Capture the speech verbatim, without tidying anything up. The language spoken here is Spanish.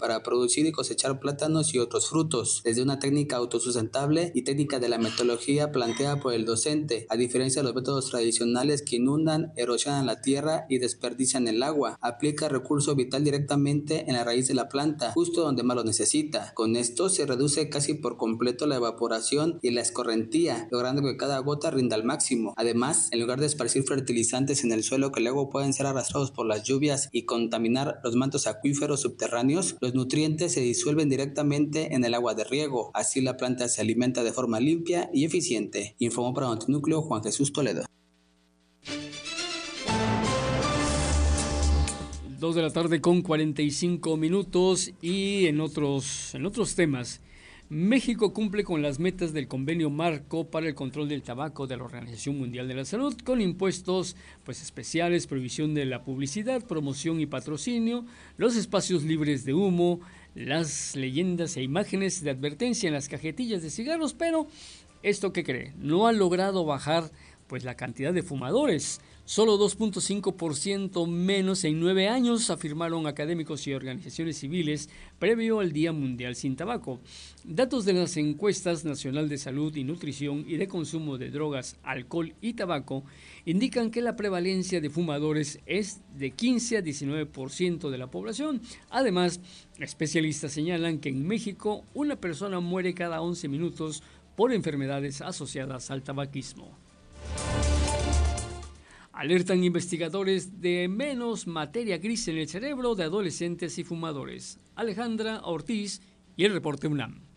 para producir y cosechar plátanos y otros frutos, desde una técnica autosustentable y técnica de la metodología planteada por el docente, a diferencia de los métodos tradicionales que inundan, erosionan la tierra y desperdician el agua. Aplica recurso vital directamente en la raíz de la planta, justo donde más lo necesita. Con esto se reduce casi por completo la evaporación y la escorrentía, logrando que cada gota rinda al máximo. Además, en lugar de esparcir fertilizantes en el suelo que luego pueden ser arrastrados por las lluvias y contaminar los mantos acuíferos subterráneos, los nutrientes se disuelven directamente en el agua de riego. Así la planta se alimenta de forma limpia y eficiente. Informó para Notinúcleo Juan Jesús Toledo. Dos de la tarde con cuarenta y cinco minutos y en otros, en otros temas. México cumple con las metas del convenio marco para el control del tabaco de la Organización Mundial de la Salud, con impuestos pues, especiales, prohibición de la publicidad, promoción y patrocinio, los espacios libres de humo, las leyendas e imágenes de advertencia en las cajetillas de cigarros, pero ¿esto qué cree? No ha logrado bajar pues, la cantidad de fumadores. Solo dos punto cinco por ciento menos en nueve años, afirmaron académicos y organizaciones civiles previo al Día Mundial sin Tabaco. Datos de las encuestas Nacional de Salud y Nutrición y de Consumo de Drogas, Alcohol y Tabaco indican que la prevalencia de fumadores es de quince a diecinueve por ciento de la población. Además, especialistas señalan que en México una persona muere cada once minutos por enfermedades asociadas al tabaquismo. Alertan investigadores de menos materia gris en el cerebro de adolescentes y fumadores. Alejandra Ortiz y el reporte UNAM.